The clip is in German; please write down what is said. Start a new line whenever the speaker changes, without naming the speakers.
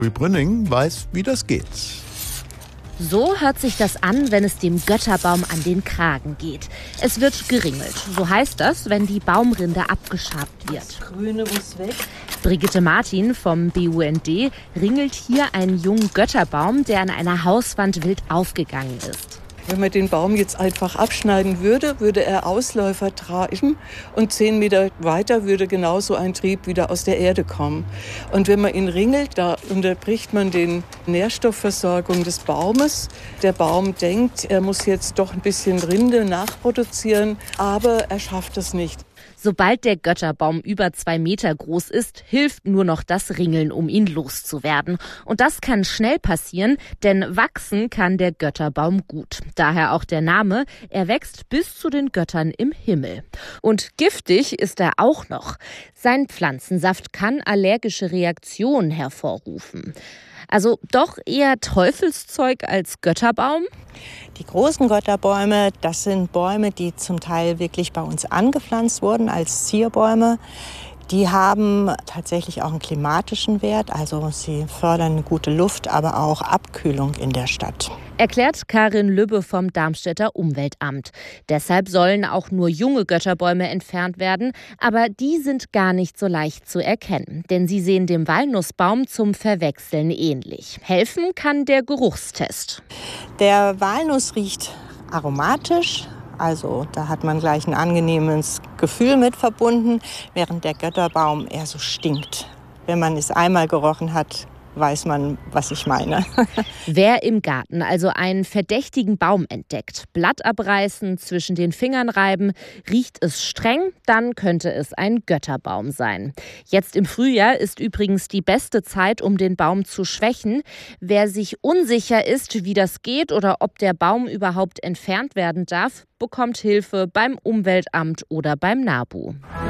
Brünning weiß, wie das geht.
So hört sich das an, wenn es dem Götterbaum an den Kragen geht. Es wird geringelt. So heißt das, wenn die Baumrinde abgeschabt wird.
Das Grüne muss weg.
Brigitte Martin vom BUND ringelt hier einen jungen Götterbaum, der an einer Hauswand wild aufgegangen ist.
Wenn man den Baum jetzt einfach abschneiden würde, würde er Ausläufer treiben und 10 Meter weiter würde genauso ein Trieb wieder aus der Erde kommen. Und wenn man ihn ringelt, da unterbricht man die Nährstoffversorgung des Baumes. Der Baum denkt, er muss jetzt doch ein bisschen Rinde nachproduzieren, aber er schafft es nicht.
Sobald der Götterbaum über 2 Meter groß ist, hilft nur noch das Ringeln, um ihn loszuwerden. Und das kann schnell passieren, denn wachsen kann der Götterbaum gut. Daher auch der Name, er wächst bis zu den Göttern im Himmel. Und giftig ist er auch noch. Sein Pflanzensaft kann allergische Reaktionen hervorrufen. Also doch eher Teufelszeug als Götterbaum?
Die großen Götterbäume, das sind Bäume, die zum Teil wirklich bei uns angepflanzt wurden als Zierbäume. Die haben tatsächlich auch einen klimatischen Wert, also sie fördern eine gute Luft, aber auch Abkühlung in der Stadt.
Erklärt Karin Lübbe vom Darmstädter Umweltamt. Deshalb sollen auch nur junge Götterbäume entfernt werden, aber die sind gar nicht so leicht zu erkennen, denn sie sehen dem Walnussbaum zum Verwechseln ähnlich. Helfen kann der Geruchstest.
Der Walnuss riecht aromatisch. Also da hat man gleich ein angenehmes Gefühl mit verbunden, während der Götterbaum eher so stinkt. Wenn man es einmal gerochen hat, weiß man, was ich meine.
Wer im Garten also einen verdächtigen Baum entdeckt, Blatt abreißen, zwischen den Fingern reiben, riecht es streng, dann könnte es ein Götterbaum sein. Jetzt im Frühjahr ist übrigens die beste Zeit, um den Baum zu schwächen. Wer sich unsicher ist, wie das geht oder ob der Baum überhaupt entfernt werden darf, bekommt Hilfe beim Umweltamt oder beim NABU.